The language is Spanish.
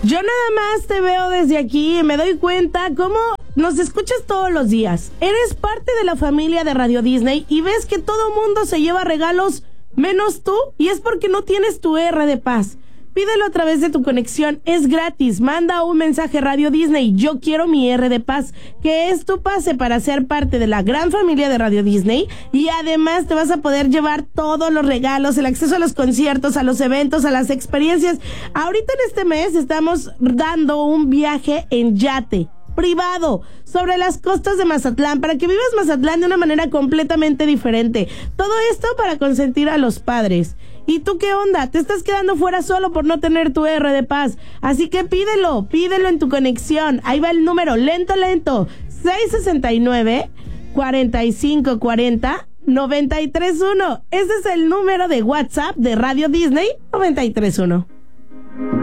Yo nada más te veo desde aquí y me doy cuenta cómo nos escuchas todos los días. Eres parte de la familia de Radio Disney y ves que todo mundo se lleva regalos menos tú, y es porque no tienes tu R de paz. Pídelo a través de tu conexión, es gratis. Manda un mensaje Radio Disney, yo quiero mi R de paz, que es tu pase para ser parte de la gran familia de Radio Disney, y además te vas a poder llevar todos los regalos, el acceso a los conciertos, a los eventos, a las experiencias. Ahorita en este mes estamos dando un viaje en yate privado sobre las costas de Mazatlán para que vivas Mazatlán de una manera completamente diferente. Todo esto para consentir a los padres. ¿Y tú qué onda? Te estás quedando fuera solo por no tener tu R de paz. Así que pídelo en tu conexión. Ahí va el número, lento, 669-4540-931. Ese es el número de WhatsApp de Radio Disney 931.